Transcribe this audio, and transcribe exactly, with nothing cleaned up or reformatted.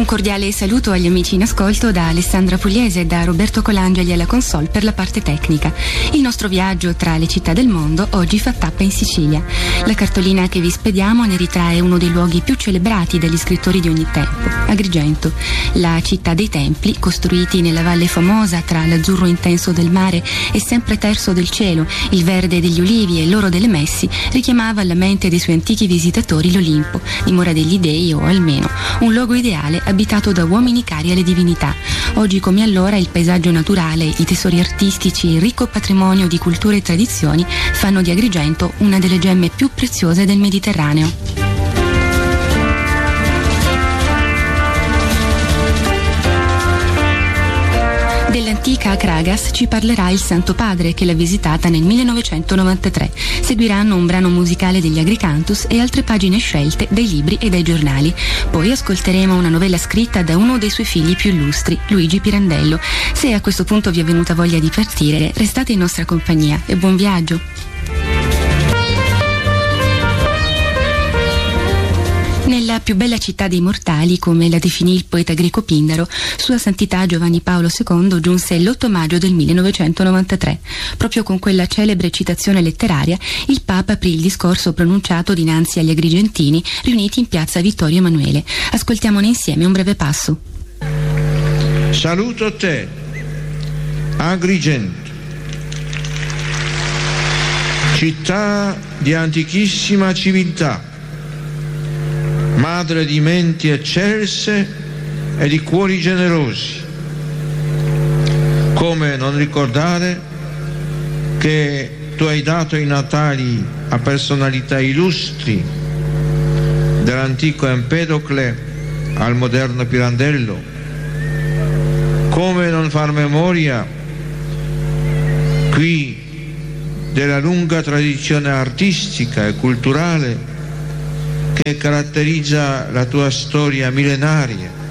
Un cordiale saluto agli amici in ascolto da Alessandra Pugliese e da Roberto Colangeli alla console per la parte tecnica. Il nostro viaggio tra le città del mondo oggi fa tappa in Sicilia. La cartolina che vi spediamo ne ritrae uno dei luoghi più celebrati dagli scrittori di ogni tempo, Agrigento, la città dei templi, costruiti nella valle famosa tra l'azzurro intenso del mare e sempre terso del cielo, il verde degli ulivi e l'oro delle messi, richiamava alla mente dei suoi antichi visitatori l'Olimpo, dimora degli dei o almeno un luogo ideale abitato da uomini cari alle divinità. Oggi come allora il paesaggio naturale, i tesori artistici e il ricco patrimonio di culture e tradizioni fanno di Agrigento una delle gemme più preziose del Mediterraneo. Dell'antica Akragas ci parlerà il Santo Padre che l'ha visitata nel millenovecentonovantatré. Seguiranno un brano musicale degli Agricantus e altre pagine scelte dai libri e dai giornali. Poi ascolteremo una novella scritta da uno dei suoi figli più illustri, Luigi Pirandello. Se a questo punto vi è venuta voglia di partire, restate in nostra compagnia e buon viaggio! Nella più bella città dei mortali, come la definì il poeta greco Pindaro, Sua Santità Giovanni Paolo secondo giunse l'otto maggio del millenovecentonovantatré. Proprio con quella celebre citazione letteraria, il Papa aprì il discorso pronunciato dinanzi agli agrigentini riuniti in piazza Vittorio Emanuele. Ascoltiamone insieme un breve passo. Saluto te, Agrigento, città di antichissima civiltà, madre di menti eccelse e di cuori generosi. Come non ricordare che tu hai dato i natali a personalità illustri, dall'antico Empedocle al moderno Pirandello. Come non far memoria qui della lunga tradizione artistica e culturale che caratterizza la tua storia millenaria,